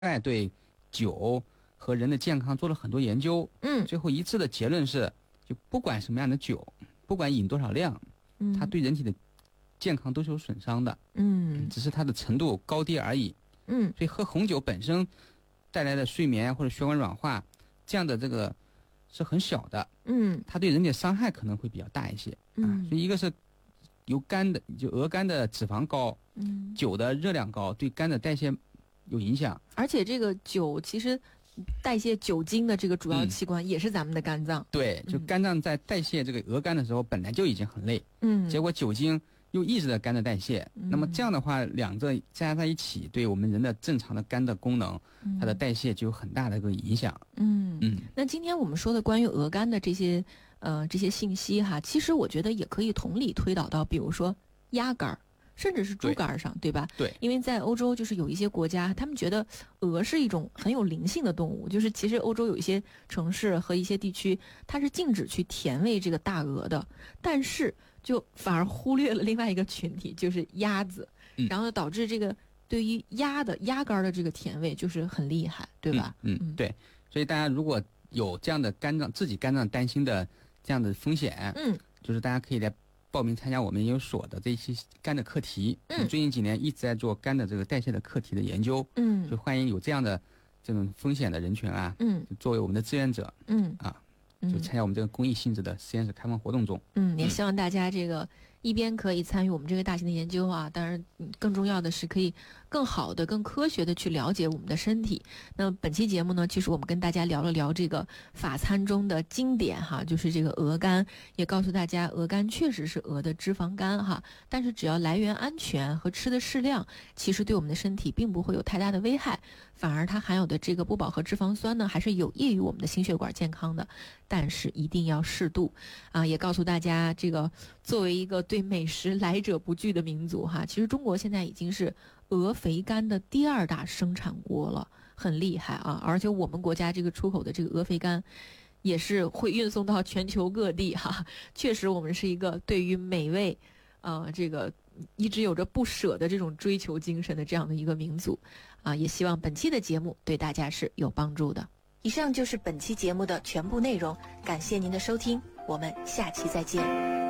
概对酒和人的健康做了很多研究，最后一致的结论是，就不管什么样的酒，不管饮多少量，它对人体的健康都是有损伤的，只是它的程度高低而已，所以喝红酒本身带来的睡眠或者血管软化这样的这个是很小的，它对人体的伤害可能会比较大一些，所以一个是由肝的就鹅肝的脂肪高，酒的热量高，对肝的代谢有影响， 而且这个酒其实代谢酒精的这个主要器官也是咱们的肝脏， 对，就肝脏在代谢这个鹅肝的时候本来就已经很累，结果酒精又抑制了肝的代谢，那么这样的话两者加在一起，对我们人的正常的肝的功能，它的代谢就有很大的一个影响。 那今天我们说的关于鹅肝的这些信息哈，其实我觉得也可以同理推导到，比如说鸭肝甚至是猪肝上， 对吧？ 对， 因为在欧洲就是有一些国家，他们觉得鹅是一种很有灵性的动物，就是其实欧洲有一些城市和一些地区，它是禁止去甜喂这个大鹅的，但是就反而忽略了另外一个群体，就是鸭子，然后导致这个对于鸭肝的这个甜味就是很厉害，对吧？ 对，所以大家如果有这样的自己肝脏担心的这样的风险，就是大家可以来报名参加我们研究所的这些肝的课题，最近几年一直在做肝的这个代谢的课题的研究，就欢迎有这样的这种风险的人群啊，就作为我们的志愿者，就参加我们这个公益性质的实验室开放活动中。 也希望大家这个一边可以参与我们这个大型的研究啊，当然更重要的是可以更好的、更科学的去了解我们的身体。那本期节目呢，其实我们跟大家聊了聊这个法餐中的经典哈，就是这个鹅肝，也告诉大家鹅肝确实是鹅的脂肪肝哈，但是只要来源安全和吃的适量，其实对我们的身体并不会有太大的危害，反而它含有的这个不饱和脂肪酸呢，还是有益于我们的心血管健康的，但是一定要适度啊！也告诉大家，这个作为一个对美食来者不拒的民族哈，其实中国现在已经是鹅肥肝的第2大生产国了，很厉害啊！而且我们国家这个出口的这个鹅肥肝也是会运送到全球各地哈。确实，我们是一个对于美味，这个一直有着不舍的这种追求精神的这样的一个民族啊。也希望本期的节目对大家是有帮助的。以上就是本期节目的全部内容，感谢您的收听，我们下期再见。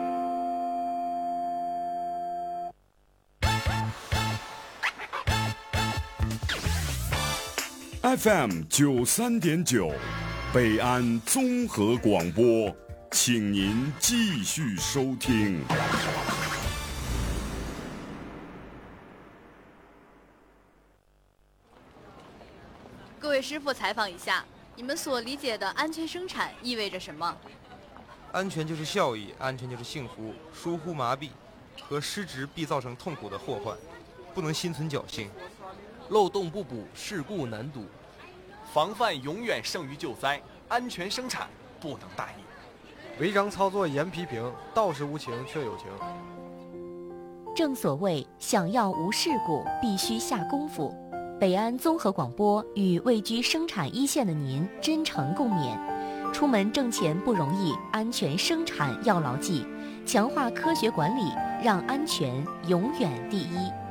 FM 93.9，北安综合广播，请您继续收听。 各位师傅，采访一下，你们所理解的安全生产意味着什么？ 安全就是效益，安全就是幸福。疏忽麻痹和失职必造成痛苦的祸患，不能心存侥幸。 漏洞不补，事故难堵。 防范永远胜于救灾，安全生产不能大意。 违章操作严批评，道是无情却有情。 正所谓想要无事故，必须下功夫。北安综合广播与位居生产一线的您真诚共勉。出门挣钱不容易，安全生产要牢记，强化科学管理，让安全永远第一。